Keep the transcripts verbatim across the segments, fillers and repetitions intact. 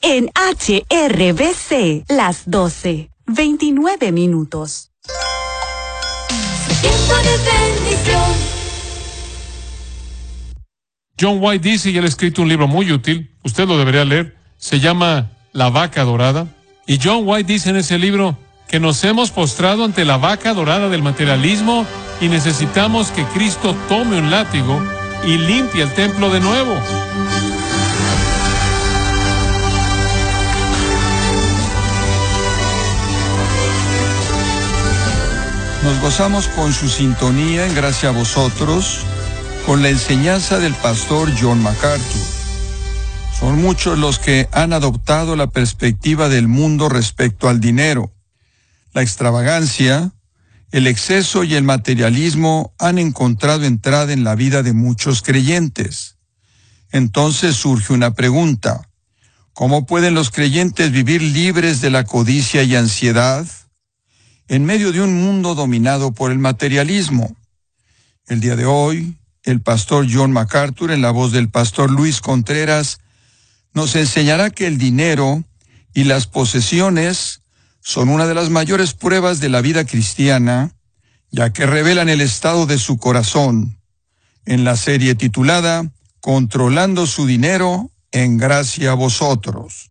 en H R B C, las doce, veintinueve minutos. Tiempo de bendición. John White dice, y él ha escrito un libro muy útil, usted lo debería leer, se llama La Vaca Dorada, y John White dice en ese libro que nos hemos postrado ante la vaca dorada del materialismo y necesitamos que Cristo tome un látigo y limpie el templo de nuevo. Nos gozamos con su sintonía en gracia a vosotros, con la enseñanza del pastor John MacArthur. Son muchos los que han adoptado la perspectiva del mundo respecto al dinero. La extravagancia, el exceso y el materialismo han encontrado entrada en la vida de muchos creyentes. Entonces surge una pregunta: ¿cómo pueden los creyentes vivir libres de la codicia y ansiedad en medio de un mundo dominado por el materialismo? El día de hoy, el pastor John MacArthur, en la voz del pastor Luis Contreras, nos enseñará que el dinero y las posesiones son una de las mayores pruebas de la vida cristiana, ya que revelan el estado de su corazón, en la serie titulada Controlando su dinero en gracia a vosotros.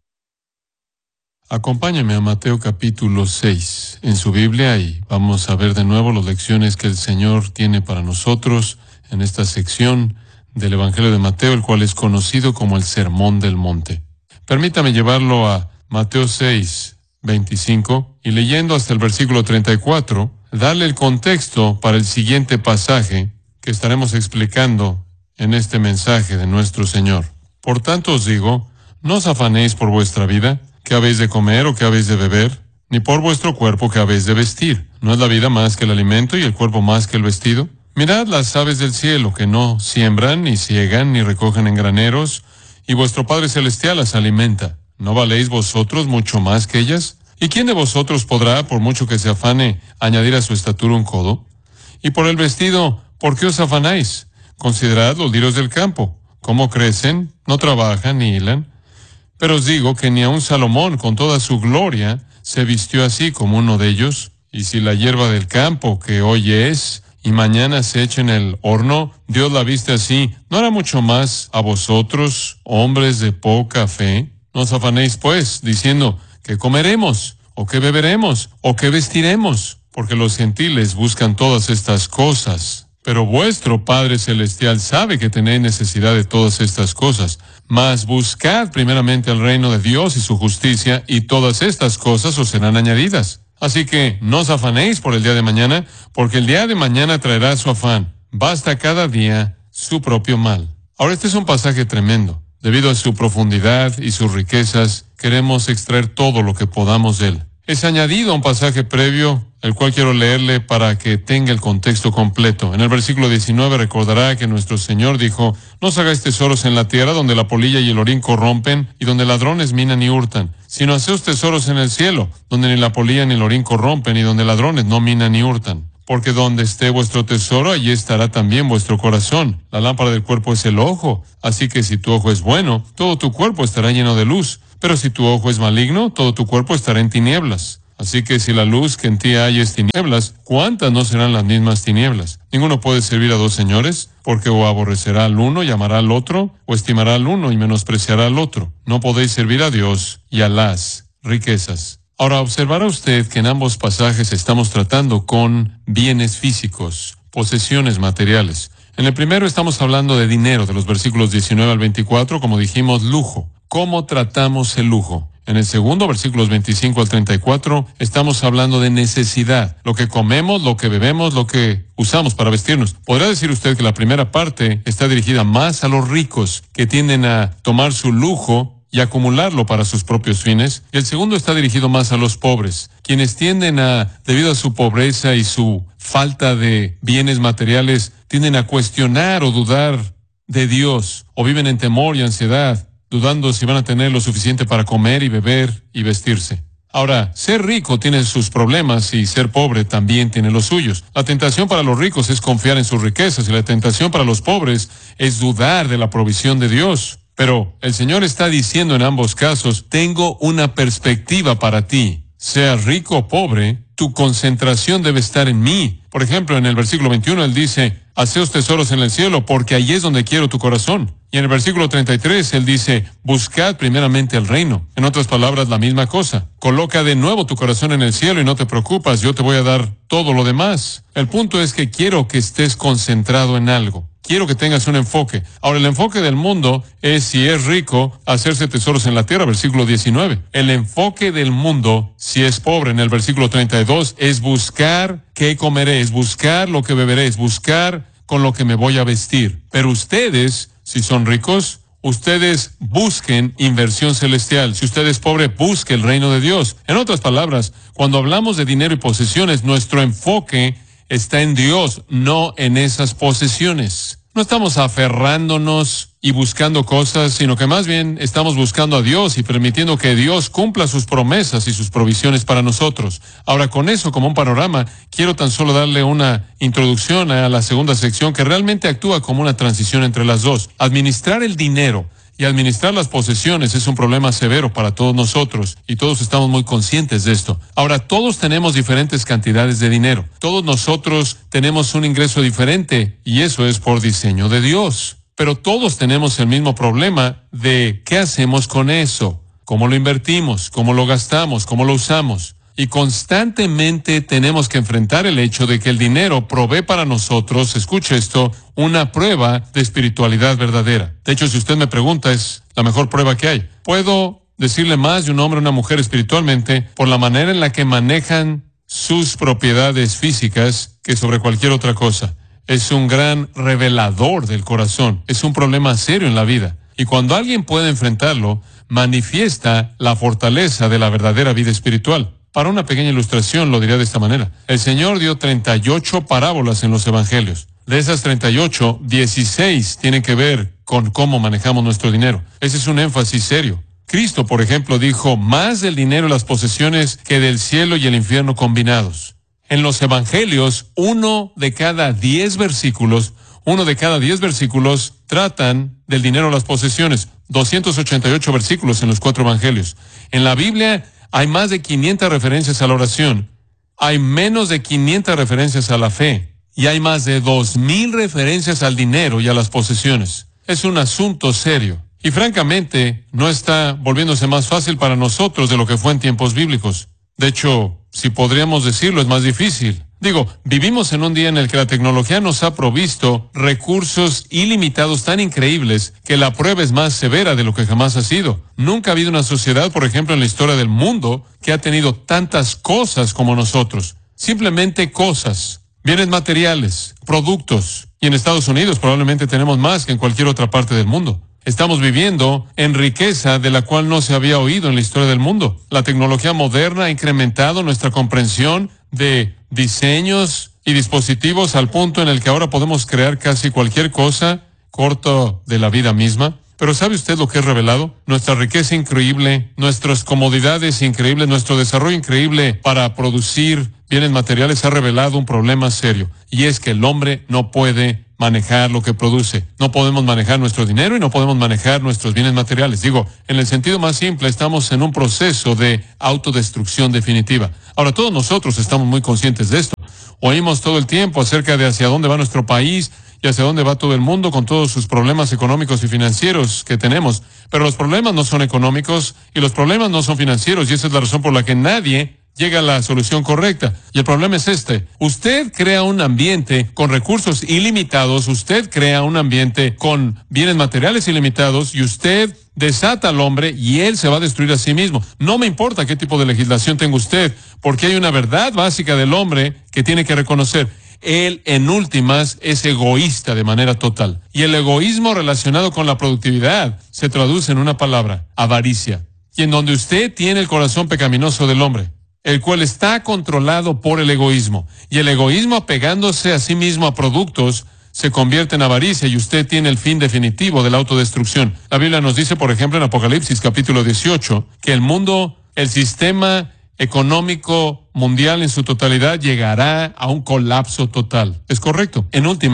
Acompáñame a Mateo capítulo seis en su Biblia y vamos a ver de nuevo las lecciones que el Señor tiene para nosotros en esta sección del Evangelio de Mateo, el cual es conocido como el Sermón del Monte. Permítame llevarlo a Mateo seis, veinticinco, y leyendo hasta el versículo treinta y cuatro, darle el contexto para el siguiente pasaje que estaremos explicando en este mensaje de nuestro Señor. Por tanto os digo, no os afanéis por vuestra vida, qué habéis de comer o qué habéis de beber, ni por vuestro cuerpo qué habéis de vestir. ¿No es la vida más que el alimento y el cuerpo más que el vestido? Mirad las aves del cielo, que no siembran, ni ciegan, ni recogen en graneros, y vuestro Padre Celestial las alimenta. ¿No valéis vosotros mucho más que ellas? ¿Y quién de vosotros podrá, por mucho que se afane, añadir a su estatura un codo? Y por el vestido, ¿por qué os afanáis? Considerad los lirios del campo, cómo crecen, no trabajan ni hilan. Pero os digo que ni aun Salomón, con toda su gloria, se vistió así como uno de ellos. Y si la hierba del campo, que hoy es, y mañana se echa en el horno, Dios la viste así, ¿no hará mucho más a vosotros, hombres de poca fe? No os afanéis, pues, diciendo, ¿qué comeremos? ¿O qué beberemos? ¿O qué vestiremos? Porque los gentiles buscan todas estas cosas. Pero vuestro Padre Celestial sabe que tenéis necesidad de todas estas cosas. Mas buscad primeramente el reino de Dios y su justicia, y todas estas cosas os serán añadidas. Así que no os afanéis por el día de mañana, porque el día de mañana traerá su afán. Basta cada día su propio mal. Ahora, este es un pasaje tremendo. Debido a su profundidad y sus riquezas, queremos extraer todo lo que podamos de él. Es añadido a un pasaje previo, el cual quiero leerle para que tenga el contexto completo. En el versículo diecinueve recordará que nuestro Señor dijo, no os hagáis tesoros en la tierra, donde la polilla y el orín corrompen, y donde ladrones minan y hurtan, sino haceos tesoros en el cielo, donde ni la polilla ni el orín corrompen, y donde ladrones no minan ni hurtan. Porque donde esté vuestro tesoro, allí estará también vuestro corazón. La lámpara del cuerpo es el ojo, así que si tu ojo es bueno, todo tu cuerpo estará lleno de luz. Pero si tu ojo es maligno, todo tu cuerpo estará en tinieblas. Así que si la luz que en ti hay es tinieblas, ¿cuántas no serán las mismas tinieblas? Ninguno puede servir a dos señores, porque o aborrecerá al uno y amará al otro, o estimará al uno y menospreciará al otro. No podéis servir a Dios y a las riquezas. Ahora, observará usted que en ambos pasajes estamos tratando con bienes físicos, posesiones materiales. En el primero estamos hablando de dinero, de los versículos diecinueve al veinticuatro, como dijimos, lujo. ¿Cómo tratamos el lujo? En el segundo, versículos veinticinco al treinta y cuatro, estamos hablando de necesidad. Lo que comemos, lo que bebemos, lo que usamos para vestirnos. Podrá decir usted que la primera parte está dirigida más a los ricos, que tienden a tomar su lujo y acumularlo para sus propios fines. Y el segundo está dirigido más a los pobres, quienes tienden a, debido a su pobreza y su falta de bienes materiales, tienden a cuestionar o dudar de Dios, o viven en temor y ansiedad, dudando si van a tener lo suficiente para comer y beber y vestirse. Ahora, ser rico tiene sus problemas y ser pobre también tiene los suyos. La tentación para los ricos es confiar en sus riquezas y la tentación para los pobres es dudar de la provisión de Dios. Pero el Señor está diciendo en ambos casos, tengo una perspectiva para ti. Sea rico o pobre, tu concentración debe estar en mí. Por ejemplo, en el versículo veintiuno, Él dice, haceos tesoros en el cielo, porque allí es donde quiero tu corazón. Y en el versículo treinta y tres, Él dice, buscad primeramente el reino. En otras palabras, la misma cosa. Coloca de nuevo tu corazón en el cielo y no te preocupas, yo te voy a dar todo lo demás. El punto es que quiero que estés concentrado en algo. Quiero que tengas un enfoque. Ahora, el enfoque del mundo es, si es rico, hacerse tesoros en la tierra, versículo diecinueve. El enfoque del mundo, si es pobre, en el versículo treinta y dos, es buscar qué comeré, es buscar lo que beberé, es buscar con lo que me voy a vestir. Pero ustedes, si son ricos, ustedes busquen inversión celestial. Si usted es pobre, busque el reino de Dios. En otras palabras, cuando hablamos de dinero y posesiones, nuestro enfoque está en Dios, no en esas posesiones. No estamos aferrándonos y buscando cosas, sino que más bien estamos buscando a Dios y permitiendo que Dios cumpla sus promesas y sus provisiones para nosotros. Ahora, con eso como un panorama, quiero tan solo darle una introducción a la segunda sección que realmente actúa como una transición entre las dos. Administrar el dinero y administrar las posesiones es un problema severo para todos nosotros, y todos estamos muy conscientes de esto. Ahora, todos tenemos diferentes cantidades de dinero. Todos nosotros tenemos un ingreso diferente, y eso es por diseño de Dios. Pero todos tenemos el mismo problema de qué hacemos con eso, cómo lo invertimos, cómo lo gastamos, cómo lo usamos. Y constantemente tenemos que enfrentar el hecho de que el dinero provee para nosotros, escuche esto, una prueba de espiritualidad verdadera. De hecho, si usted me pregunta, es la mejor prueba que hay. Puedo decirle más de un hombre o una mujer espiritualmente por la manera en la que manejan sus propiedades físicas que sobre cualquier otra cosa. Es un gran revelador del corazón. Es un problema serio en la vida. Y cuando alguien puede enfrentarlo, manifiesta la fortaleza de la verdadera vida espiritual. Para una pequeña ilustración lo diré de esta manera. El Señor dio treinta y ocho parábolas en los evangelios. De esas treinta y ocho, dieciséis tienen que ver con cómo manejamos nuestro dinero. Ese es un énfasis serio. Cristo, por ejemplo, dijo, más del dinero y las posesiones que del cielo y el infierno combinados. En los evangelios, uno de cada diez versículos, uno de cada diez versículos tratan del dinero y las posesiones. doscientos ochenta y ocho versículos en los cuatro evangelios. En la Biblia hay más de quinientas referencias a la oración, hay menos de quinientas referencias a la fe, y hay más de dos mil referencias al dinero y a las posesiones. Es un asunto serio. Y francamente, no está volviéndose más fácil para nosotros de lo que fue en tiempos bíblicos. De hecho, si podríamos decirlo, es más difícil. Digo, vivimos en un día en el que la tecnología nos ha provisto recursos ilimitados tan increíbles que la prueba es más severa de lo que jamás ha sido. Nunca ha habido una sociedad, por ejemplo, en la historia del mundo, que ha tenido tantas cosas como nosotros. Simplemente cosas, bienes materiales, productos. Y en Estados Unidos probablemente tenemos más que en cualquier otra parte del mundo. Estamos viviendo en riqueza de la cual no se había oído en la historia del mundo. La tecnología moderna ha incrementado nuestra comprensión de diseños y dispositivos al punto en el que ahora podemos crear casi cualquier cosa corto de la vida misma. Pero ¿sabe usted lo que es revelado? Nuestra riqueza increíble, nuestras comodidades increíbles, nuestro desarrollo increíble para producir bienes materiales ha revelado un problema serio. Y es que el hombre no puede manejar lo que produce. No podemos manejar nuestro dinero y no podemos manejar nuestros bienes materiales. Digo, en el sentido más simple, estamos en un proceso de autodestrucción definitiva. Ahora, todos nosotros estamos muy conscientes de esto. Oímos todo el tiempo acerca de hacia dónde va nuestro país y hacia dónde va todo el mundo con todos sus problemas económicos y financieros que tenemos. Pero los problemas no son económicos y los problemas no son financieros, y esa es la razón por la que nadie llega a la solución correcta. Y el problema es este. Usted crea un ambiente con recursos ilimitados, usted crea un ambiente con bienes materiales ilimitados, y usted desata al hombre y él se va a destruir a sí mismo. No me importa qué tipo de legislación tenga usted, porque hay una verdad básica del hombre que tiene que reconocer. Él, en últimas, es egoísta de manera total. Y el egoísmo relacionado con la productividad se traduce en una palabra: avaricia. Y en donde usted tiene el corazón pecaminoso del hombre, el cual está controlado por el egoísmo, y el egoísmo apegándose a sí mismo a productos se convierte en avaricia, y usted tiene el fin definitivo de la autodestrucción. La Biblia nos dice, por ejemplo, en Apocalipsis capítulo dieciocho, que el mundo, el sistema económico mundial en su totalidad llegará a un colapso total. Es correcto. En últimas,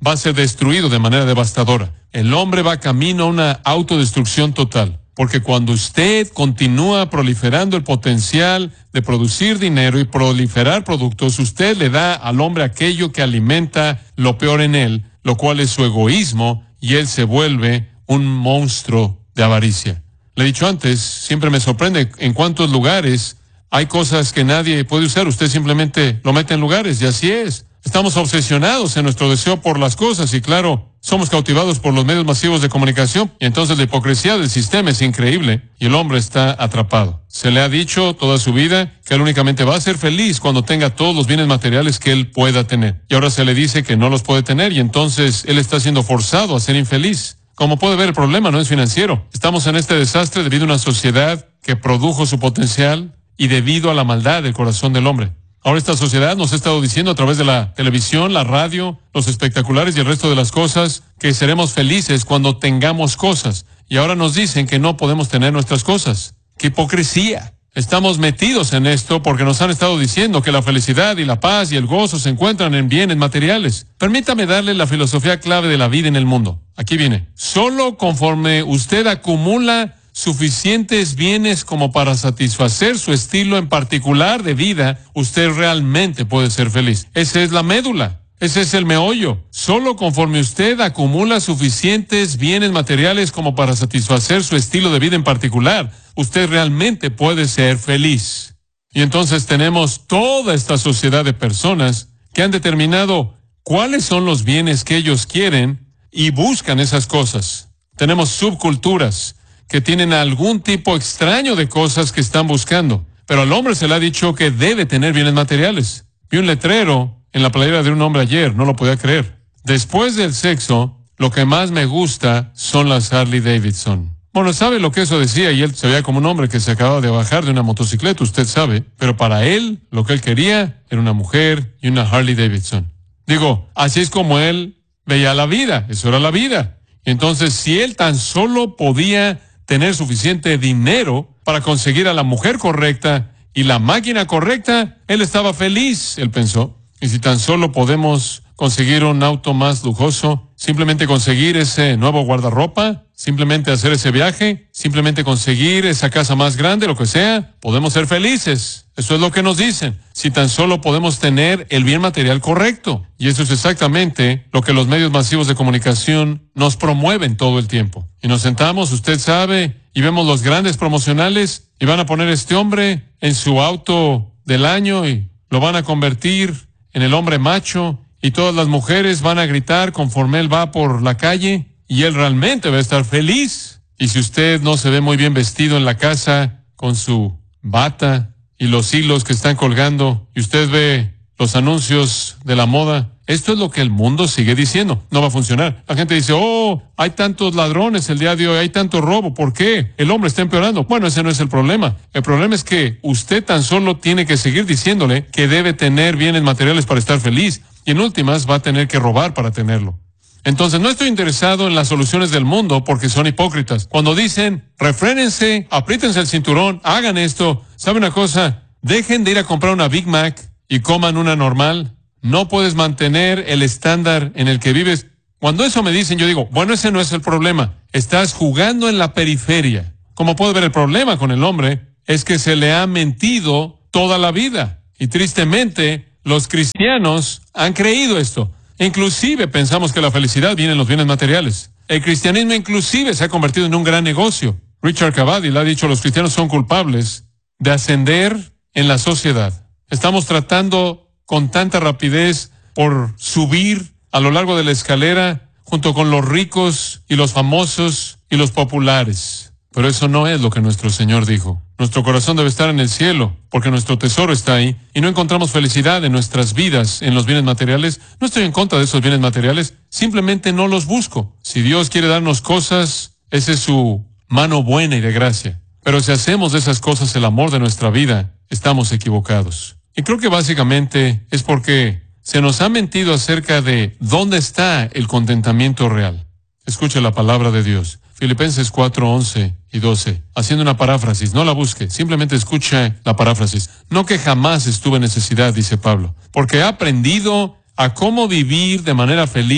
va a ser destruido de manera devastadora. El hombre va camino a una autodestrucción total. Porque cuando usted continúa proliferando el potencial de producir dinero y proliferar productos, usted le da al hombre aquello que alimenta lo peor en él, lo cual es su egoísmo, y él se vuelve un monstruo de avaricia. Le he dicho antes, siempre me sorprende en cuántos lugares hay cosas que nadie puede usar. Usted simplemente lo mete en lugares, y así es. Estamos obsesionados en nuestro deseo por las cosas y, claro, somos cautivados por los medios masivos de comunicación. Y entonces la hipocresía del sistema es increíble y el hombre está atrapado. Se le ha dicho toda su vida que él únicamente va a ser feliz cuando tenga todos los bienes materiales que él pueda tener. Y ahora se le dice que no los puede tener y entonces él está siendo forzado a ser infeliz. Como puede ver, el problema no es financiero. Estamos en este desastre debido a una sociedad que produjo su potencial y debido a la maldad del corazón del hombre. Ahora esta sociedad nos ha estado diciendo a través de la televisión, la radio, los espectaculares y el resto de las cosas que seremos felices cuando tengamos cosas. Y ahora nos dicen que no podemos tener nuestras cosas. ¡Qué hipocresía! Estamos metidos en esto porque nos han estado diciendo que la felicidad y la paz y el gozo se encuentran en bienes materiales. Permítame darle la filosofía clave de la vida en el mundo. Aquí viene. Solo conforme usted acumula suficientes bienes como para satisfacer su estilo en particular de vida, usted realmente puede ser feliz. Esa es la médula. Ese es el meollo. Solo conforme usted acumula suficientes bienes materiales como para satisfacer su estilo de vida en particular, usted realmente puede ser feliz. Y entonces tenemos toda esta sociedad de personas que han determinado cuáles son los bienes que ellos quieren y buscan esas cosas. Tenemos subculturas que tienen algún tipo extraño de cosas que están buscando. Pero al hombre se le ha dicho que debe tener bienes materiales. Vi un letrero en la playera de un hombre ayer, no lo podía creer. Después del sexo, lo que más me gusta son las Harley Davidson. Bueno, ¿sabe lo que eso decía? Y él se veía como un hombre que se acababa de bajar de una motocicleta, usted sabe. Pero para él, lo que él quería era una mujer y una Harley Davidson. Digo, así es como él veía la vida, eso era la vida. Y entonces, si él tan solo podía tener suficiente dinero para conseguir a la mujer correcta y la máquina correcta, él estaba feliz, él pensó. Y si tan solo podemos conseguir un auto más lujoso, simplemente conseguir ese nuevo guardarropa, simplemente hacer ese viaje, simplemente conseguir esa casa más grande, lo que sea, podemos ser felices. Eso es lo que nos dicen. Si tan solo podemos tener el bien material correcto. Y eso es exactamente lo que los medios masivos de comunicación nos promueven todo el tiempo. Y nos sentamos, usted sabe, y vemos los grandes promocionales y van a poner a este hombre en su auto del año y lo van a convertir en el hombre macho. Y todas las mujeres van a gritar conforme él va por la calle y él realmente va a estar feliz. Y si usted no se ve muy bien vestido en la casa con su bata y los hilos que están colgando y usted ve los anuncios de la moda, esto es lo que el mundo sigue diciendo. No va a funcionar. La gente dice, oh, hay tantos ladrones el día de hoy, hay tanto robo. ¿Por qué? El hombre está empeorando. Bueno, ese no es el problema. El problema es que usted tan solo tiene que seguir diciéndole que debe tener bienes materiales para estar feliz. Y en últimas va a tener que robar para tenerlo. Entonces no estoy interesado en las soluciones del mundo porque son hipócritas. Cuando dicen, refrénense, apriétense el cinturón, hagan esto. ¿Sabe una cosa? Dejen de ir a comprar una Big Mac y coman una normal. No puedes mantener el estándar en el que vives. Cuando eso me dicen, yo digo, bueno, ese no es el problema. Estás jugando en la periferia. Como puede ver, el problema con el hombre es que se le ha mentido toda la vida. Y tristemente, los cristianos han creído esto. Inclusive pensamos que la felicidad viene en los bienes materiales. El cristianismo inclusive se ha convertido en un gran negocio. Richard Cavadi le ha dicho, los cristianos son culpables de ascender en la sociedad. Estamos tratando con tanta rapidez por subir a lo largo de la escalera junto con los ricos y los famosos y los populares. Pero eso no es lo que nuestro Señor dijo. Nuestro corazón debe estar en el cielo, porque nuestro tesoro está ahí, y no encontramos felicidad en nuestras vidas, en los bienes materiales. No estoy en contra de esos bienes materiales, simplemente no los busco. Si Dios quiere darnos cosas, esa es su mano buena y de gracia. Pero si hacemos de esas cosas el amor de nuestra vida, estamos equivocados. Y creo que básicamente es porque se nos ha mentido acerca de dónde está el contentamiento real. Escuche la palabra de Dios. Filipenses cuatro, once y doce. Haciendo una paráfrasis, no la busque, simplemente escuche la paráfrasis. No que jamás estuve en necesidad, dice Pablo, porque he aprendido a cómo vivir de manera feliz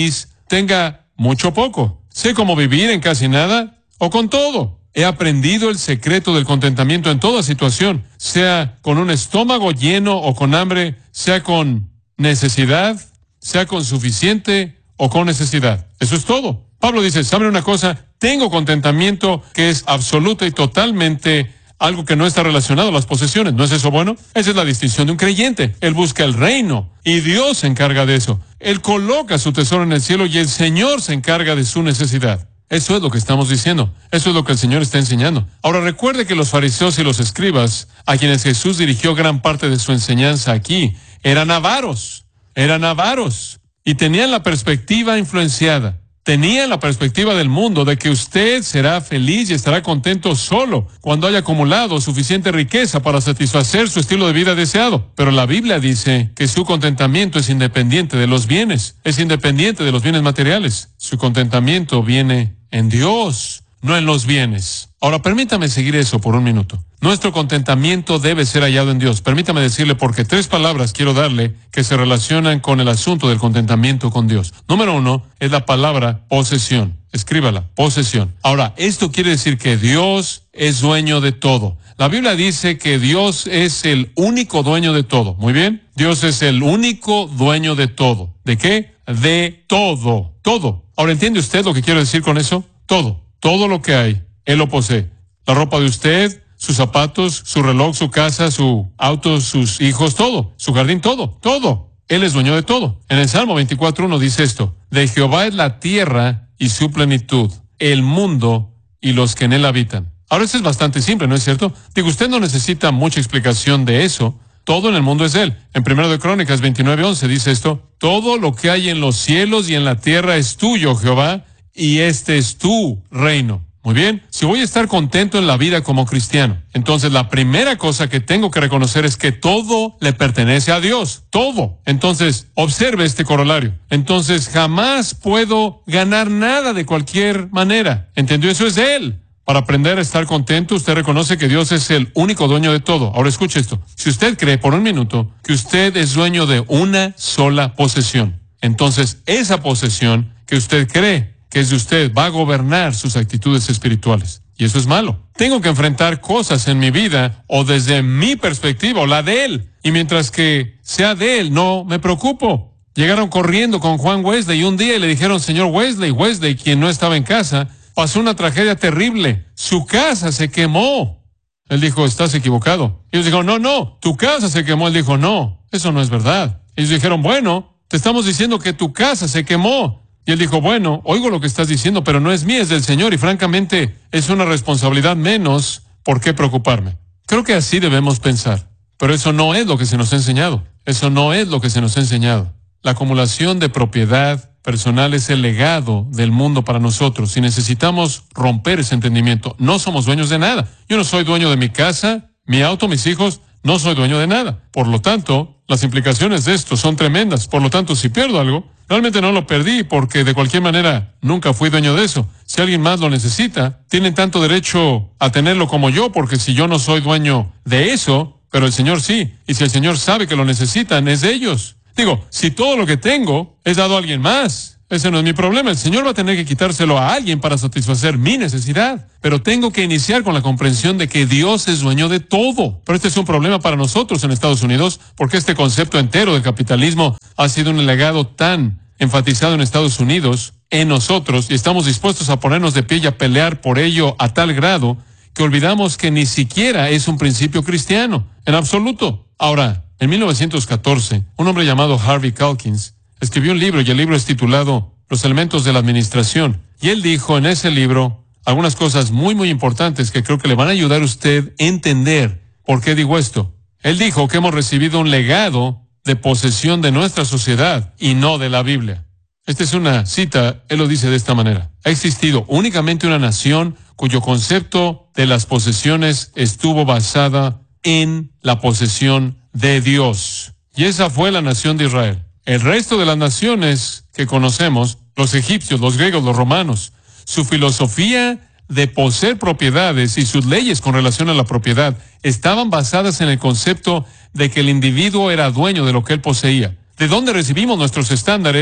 tenga mucho o poco. Sé cómo vivir en casi nada o con todo. He aprendido el secreto del contentamiento en toda situación, sea con un estómago lleno o con hambre, sea con necesidad, sea con suficiente o con necesidad. Eso es todo. Pablo dice, ¿saben una cosa? Tengo contentamiento que es absoluta y totalmente algo que no está relacionado a las posesiones. ¿No es eso bueno? Esa es la distinción de un creyente. Él busca el reino y Dios se encarga de eso. Él coloca su tesoro en el cielo y el Señor se encarga de su necesidad. Eso es lo que estamos diciendo. Eso es lo que el Señor está enseñando. Ahora recuerde que los fariseos y los escribas, a quienes Jesús dirigió gran parte de su enseñanza aquí, eran avaros. Eran avaros. Y tenían la perspectiva influenciada. Tenían la perspectiva del mundo de que usted será feliz y estará contento solo cuando haya acumulado suficiente riqueza para satisfacer su estilo de vida deseado. Pero la Biblia dice que su contentamiento es independiente de los bienes, es independiente de los bienes materiales. Su contentamiento viene en Dios, no en los bienes. Ahora, permítame seguir eso por un minuto. Nuestro contentamiento debe ser hallado en Dios. Permítame decirle porque tres palabras quiero darle que se relacionan con el asunto del contentamiento con Dios. Número uno es la palabra posesión. Escríbala, posesión. Ahora, esto quiere decir que Dios es dueño de todo. La Biblia dice que Dios es el único dueño de todo. Muy bien. Dios es el único dueño de todo. ¿De qué? De todo. Todo. Ahora, ¿entiende usted lo que quiero decir con eso? Todo. Todo lo que hay, Él lo posee. La ropa de usted, sus zapatos, su reloj, su casa, su auto, sus hijos, todo. Su jardín, todo. Todo. Él es dueño de todo. En el Salmo veinticuatro uno dice esto: de Jehová es la tierra y su plenitud, el mundo y los que en él habitan. Ahora, eso es bastante simple, ¿no es cierto? Digo, usted no necesita mucha explicación de eso. Todo en el mundo es Él. En Primero de Crónicas veintinueve once dice esto: todo lo que hay en los cielos y en la tierra es tuyo, Jehová, y este es tu reino. Muy bien, si voy a estar contento en la vida como cristiano, entonces la primera cosa que tengo que reconocer es que todo le pertenece a Dios, todo. Entonces, observe este corolario. Entonces, jamás puedo ganar nada de cualquier manera. ¿Entendió? Eso es de Él. Para aprender a estar contento, usted reconoce que Dios es el único dueño de todo. Ahora escuche esto. Si usted cree por un minuto que usted es dueño de una sola posesión, entonces esa posesión que usted cree que es de usted va a gobernar sus actitudes espirituales. Y eso es malo. Tengo que enfrentar cosas en mi vida o desde mi perspectiva o la de Él. Y mientras que sea de Él, no me preocupo. Llegaron corriendo con Juan Wesley un día y le dijeron: señor Wesley, Wesley, quien no estaba en casa, pasó una tragedia terrible. Su casa se quemó. Él dijo: estás equivocado. Ellos dijeron: no, no, tu casa se quemó. Él dijo: no, eso no es verdad. Ellos dijeron: bueno, te estamos diciendo que tu casa se quemó. Y él dijo: bueno, oigo lo que estás diciendo, pero no es mía, es del Señor, y francamente es una responsabilidad menos por qué preocuparme. Creo que así debemos pensar, pero eso no es lo que se nos ha enseñado. Eso no es lo que se nos ha enseñado. La acumulación de propiedad personal es el legado del mundo para nosotros, y necesitamos romper ese entendimiento. No somos dueños de nada. Yo no soy dueño de mi casa, mi auto, mis hijos. No soy dueño de nada. Por lo tanto, las implicaciones de esto son tremendas. Por lo tanto, si pierdo algo, realmente no lo perdí porque de cualquier manera nunca fui dueño de eso. Si alguien más lo necesita, tienen tanto derecho a tenerlo como yo, porque si yo no soy dueño de eso, pero el Señor sí. Y si el Señor sabe que lo necesitan, es de ellos. Digo, si todo lo que tengo es dado a alguien más, ese no es mi problema. El Señor va a tener que quitárselo a alguien para satisfacer mi necesidad. Pero tengo que iniciar con la comprensión de que Dios es dueño de todo. Pero este es un problema para nosotros en Estados Unidos, porque este concepto entero del capitalismo ha sido un legado tan enfatizado en Estados Unidos, en nosotros, y estamos dispuestos a ponernos de pie y a pelear por ello a tal grado que olvidamos que ni siquiera es un principio cristiano, en absoluto. Ahora, en mil novecientos catorce, un hombre llamado Harvey Calkins escribió un libro, y el libro es titulado Los elementos de la administración. Y él dijo en ese libro algunas cosas muy, muy importantes que creo que le van a ayudar a usted a entender por qué digo esto. Él dijo que hemos recibido un legado de posesión de nuestra sociedad y no de la Biblia. Esta es una cita, él lo dice de esta manera: ha existido únicamente una nación cuyo concepto de las posesiones estuvo basada en la posesión de Dios. Y esa fue la nación de Israel. El resto de las naciones que conocemos, los egipcios, los griegos, los romanos, su filosofía de poseer propiedades y sus leyes con relación a la propiedad estaban basadas en el concepto de que el individuo era dueño de lo que él poseía. ¿De dónde recibimos nuestros estándares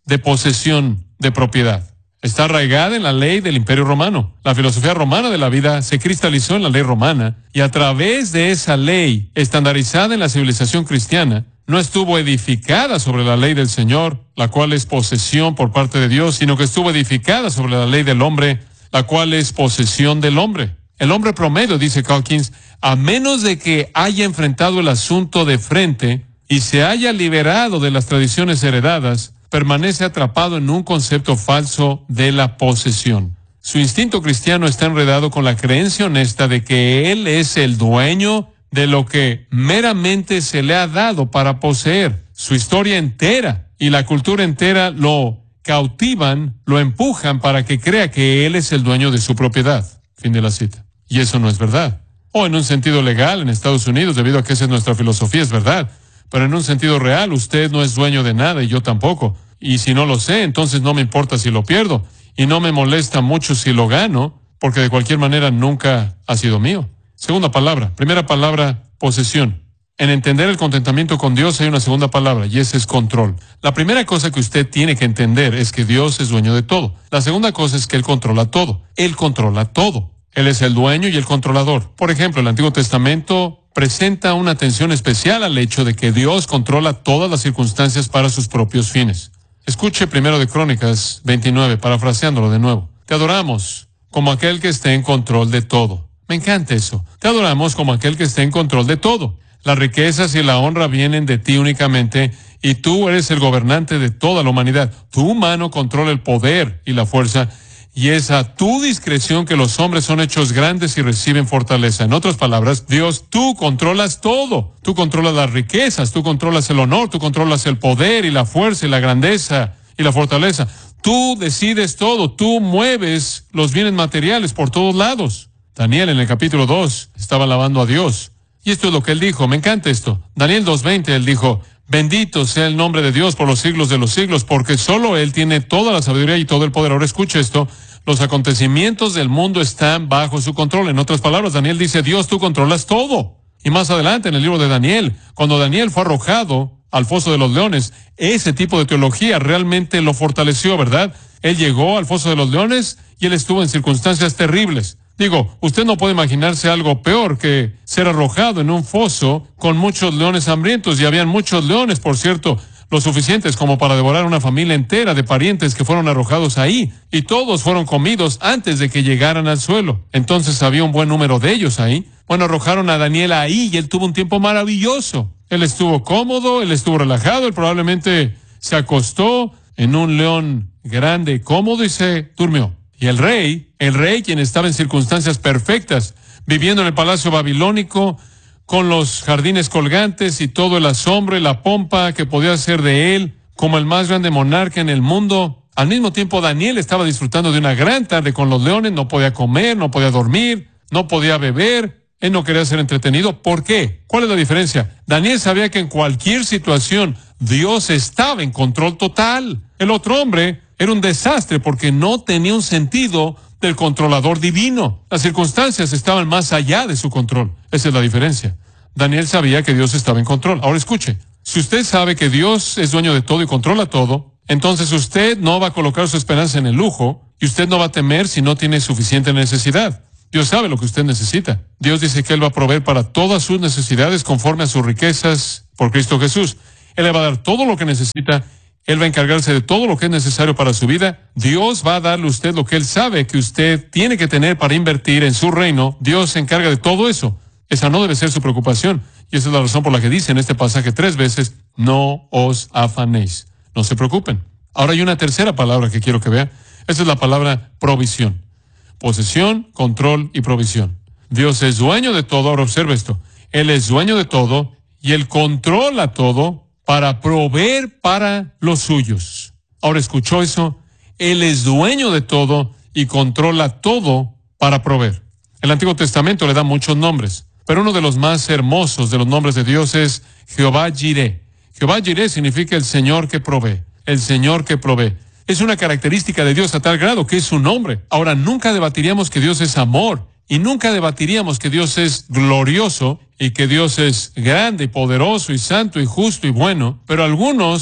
de posesión, de propiedad. Está arraigada en la ley del Imperio Romano. La filosofía romana de la vida se cristalizó en la ley romana y a través de esa ley estandarizada en la civilización cristiana, no estuvo edificada sobre la ley del Señor, la cual es posesión por parte de Dios, sino que estuvo edificada sobre la ley del hombre, la cual es posesión del hombre. El hombre promedio, dice Calkins, a menos de que haya enfrentado el asunto de frente y se haya liberado de las tradiciones heredadas, permanece atrapado en un concepto falso de la posesión. Su instinto cristiano está enredado con la creencia honesta de que él es el dueño de lo que meramente se le ha dado para poseer. Su historia entera y la cultura entera lo cautivan, lo empujan para que crea que él es el dueño de su propiedad. Fin de la cita. Y eso no es verdad. O en un sentido legal en Estados Unidos, debido a que esa es nuestra filosofía, es verdad. Pero en un sentido real, usted no es dueño de nada y yo tampoco. Y si no lo sé, entonces no me importa si lo pierdo. Y no me molesta mucho si lo gano, porque de cualquier manera nunca ha sido mío. Segunda palabra. Primera palabra, posesión. En entender el contentamiento con Dios hay una segunda palabra, y esa es control. La primera cosa que usted tiene que entender es que Dios es dueño de todo. La segunda cosa es que Él controla todo. Él controla todo. Él es el dueño y el controlador. Por ejemplo, el Antiguo Testamento presenta una atención especial al hecho de que Dios controla todas las circunstancias para sus propios fines. Escuche primero de Crónicas veintinueve, parafraseándolo de nuevo. Te adoramos como aquel que esté en control de todo. Me encanta eso. Te adoramos como aquel que esté en control de todo. Las riquezas y la honra vienen de ti únicamente, y tú eres el gobernante de toda la humanidad. Tu mano controla el poder y la fuerza, y es a tu discreción que los hombres son hechos grandes y reciben fortaleza. En otras palabras, Dios, tú controlas todo. Tú controlas las riquezas, tú controlas el honor, tú controlas el poder y la fuerza y la grandeza y la fortaleza. Tú decides todo, tú mueves los bienes materiales por todos lados. Daniel en el capítulo dos estaba alabando a Dios. Y esto es lo que él dijo, me encanta esto. Daniel dos veinte, él dijo, bendito sea el nombre de Dios por los siglos de los siglos, porque solo Él tiene toda la sabiduría y todo el poder. Ahora escuche esto, los acontecimientos del mundo están bajo su control. En otras palabras, Daniel dice, Dios, tú controlas todo. Y más adelante en el libro de Daniel, cuando Daniel fue arrojado al foso de los leones, ese tipo de teología realmente lo fortaleció, ¿verdad? Él llegó al foso de los leones y él estuvo en circunstancias terribles. Digo, usted no puede imaginarse algo peor que ser arrojado en un foso con muchos leones hambrientos, y habían muchos leones, por cierto, lo suficientes como para devorar una familia entera de parientes que fueron arrojados ahí, y todos fueron comidos antes de que llegaran al suelo. Entonces había un buen número de ellos ahí. Bueno, arrojaron a Daniel ahí y él tuvo un tiempo maravilloso. Él estuvo cómodo, él estuvo relajado, él probablemente se acostó en un león grande, cómodo, y se durmió. Y el rey, el rey quien estaba en circunstancias perfectas, viviendo en el palacio babilónico, con los jardines colgantes y todo el asombro y la pompa que podía hacer de él, como el más grande monarca en el mundo. Al mismo tiempo, Daniel estaba disfrutando de una gran tarde con los leones, no podía comer, no podía dormir, no podía beber, él no quería ser entretenido. ¿Por qué? ¿Cuál es la diferencia? Daniel sabía que en cualquier situación, Dios estaba en control total. El otro hombre era un desastre porque no tenía un sentido del controlador divino. Las circunstancias estaban más allá de su control. Esa es la diferencia. Daniel sabía que Dios estaba en control. Ahora escuche, si usted sabe que Dios es dueño de todo y controla todo, entonces usted no va a colocar su esperanza en el lujo y usted no va a temer si no tiene suficiente necesidad. Dios sabe lo que usted necesita. Dios dice que Él va a proveer para todas sus necesidades conforme a sus riquezas por Cristo Jesús. Él le va a dar todo lo que necesita. Él va a encargarse de todo lo que es necesario para su vida. Dios va a darle a usted lo que Él sabe que usted tiene que tener para invertir en su reino. Dios se encarga de todo eso. Esa no debe ser su preocupación. Y esa es la razón por la que dice en este pasaje tres veces, no os afanéis. No se preocupen. Ahora hay una tercera palabra que quiero que vea. Esa es la palabra provisión. Posesión, control y provisión. Dios es dueño de todo. Ahora observe esto. Él es dueño de todo y Él controla todo para proveer para los suyos. Ahora, ¿escuchó eso? Él es dueño de todo y controla todo para proveer. El Antiguo Testamento le da muchos nombres, pero uno de los más hermosos de los nombres de Dios es Jehová Jireh. Jehová Jireh significa el Señor que provee, el Señor que provee. Es una característica de Dios a tal grado que es su nombre. Ahora, nunca debatiríamos que Dios es amor, y nunca debatiríamos que Dios es glorioso y que Dios es grande y poderoso y santo y justo y bueno, pero algunos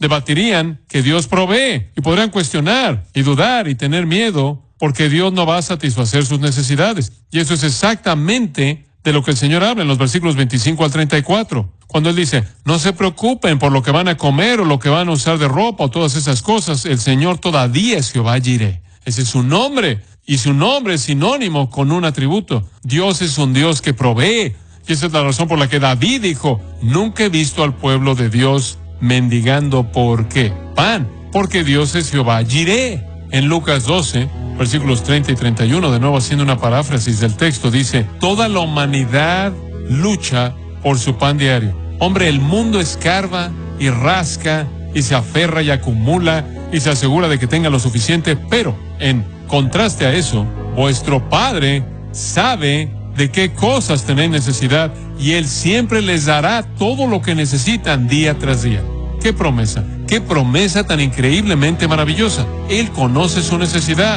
debatirían que Dios provee y podrán cuestionar y dudar y tener miedo porque Dios no va a satisfacer sus necesidades. Y eso es exactamente de lo que el Señor habla en los versículos veinticinco al treinta y cuatro. Cuando Él dice, no se preocupen por lo que van a comer o lo que van a usar de ropa o todas esas cosas, el Señor todavía es Jehová Jireh. Ese es su nombre, y su nombre es sinónimo con un atributo. Dios es un Dios que provee, y esa es la razón por la que David dijo, nunca he visto al pueblo de Dios mendigando ¿por qué? Pan, porque Dios es Jehová Jireh. En Lucas doce, versículos treinta y treinta y uno, de nuevo haciendo una paráfrasis del texto, dice, toda la humanidad lucha por su pan diario. Hombre, el mundo escarba y rasca y se aferra y acumula y se asegura de que tenga lo suficiente, pero en contraste a eso, vuestro Padre sabe de qué cosas tenéis necesidad y Él siempre les dará todo lo que necesitan día tras día. ¡Qué promesa! ¡Qué promesa tan increíblemente maravillosa! Él conoce su necesidad.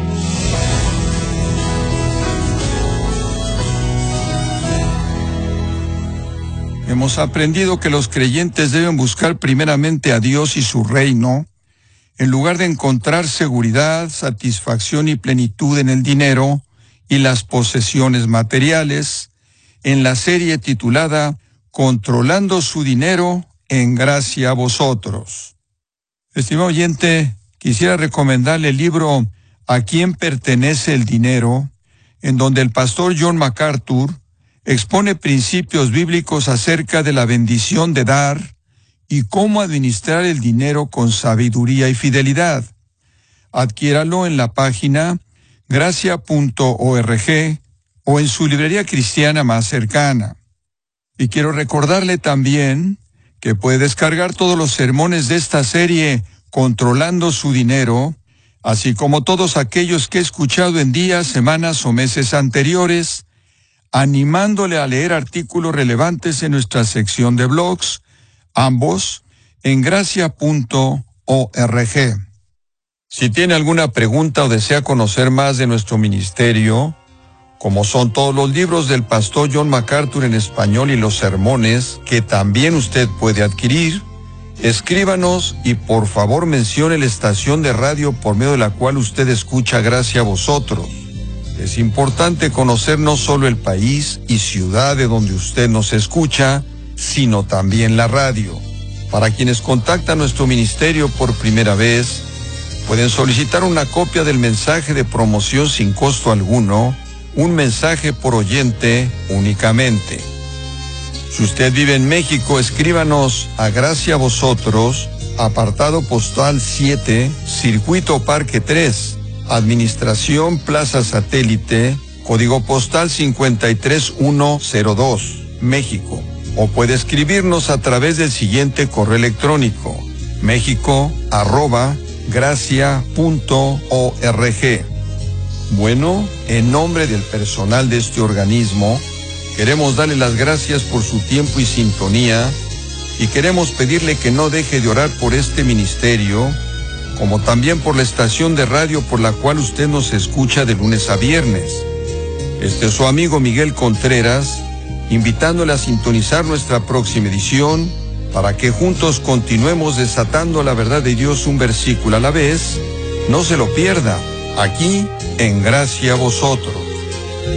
Hemos aprendido que los creyentes deben buscar primeramente a Dios y su reino, en lugar de encontrar seguridad, satisfacción y plenitud en el dinero y las posesiones materiales, en la serie titulada Controlando su dinero en gracia a vosotros. Estimado oyente, quisiera recomendarle el libro ¿A quién pertenece el dinero?, en donde el pastor John MacArthur expone principios bíblicos acerca de la bendición de dar y cómo administrar el dinero con sabiduría y fidelidad. Adquiéralo en la página gracia punto org o en su librería cristiana más cercana. Y quiero recordarle también que puede descargar todos los sermones de esta serie Controlando su dinero, así como todos aquellos que he escuchado en días, semanas o meses anteriores, animándole a leer artículos relevantes en nuestra sección de blogs, ambos en gracia punto org. Si tiene alguna pregunta o desea conocer más de nuestro ministerio, como son todos los libros del pastor John MacArthur en español y los sermones que también usted puede adquirir, escríbanos y por favor mencione la estación de radio por medio de la cual usted escucha Gracia a Vosotros. Es importante conocer no solo el país y ciudad de donde usted nos escucha, sino también la radio. Para quienes contactan nuestro ministerio por primera vez, pueden solicitar una copia del mensaje de promoción sin costo alguno, un mensaje por oyente únicamente. Si usted vive en México, escríbanos a Gracia a Vosotros, apartado postal siete, Circuito Parque tres, Administración Plaza Satélite, código postal cincuenta y tres mil ciento dos, México. O puede escribirnos a través del siguiente correo electrónico, mexico arroba gracia punto org. Bueno, en nombre del personal de este organismo, queremos darle las gracias por su tiempo y sintonía, y queremos pedirle que no deje de orar por este ministerio, como también por la estación de radio por la cual usted nos escucha de lunes a viernes. Este es su amigo Miguel Contreras, invitándole a sintonizar nuestra próxima edición, para que juntos continuemos desatando la verdad de Dios un versículo a la vez. No se lo pierda, aquí en Gracia a Vosotros.